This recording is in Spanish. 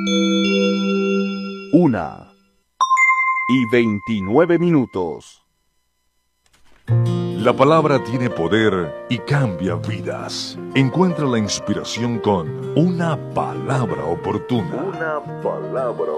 1:29. La palabra tiene poder y cambia vidas. Encuentra la inspiración con una palabra oportuna.